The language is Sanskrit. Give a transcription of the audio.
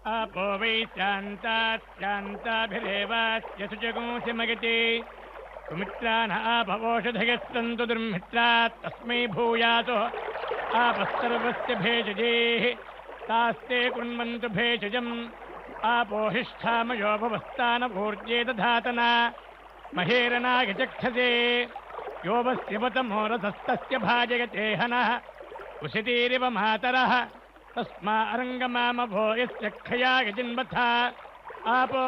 आपो वै शान्ताभिरेवास्य शुचगोऽसि मगति सुमित्रान् आपवोषधयस्तन्तु दुर्मित्रात् तस्मै भूयातो आपः सर्वस्य भेषजेः तास्ते कुर्वन्तु भेषजम् आपोहिष्ठामयो भवस्तानपूर्जे दधातना महेरनागचक्षसे योऽवस्य वतमोरथस्तस्य भाजयते हनः उशितीरिव मातरः तस्मा अरङ्गमामभो यस्य क्षया गजिन्वथा आपो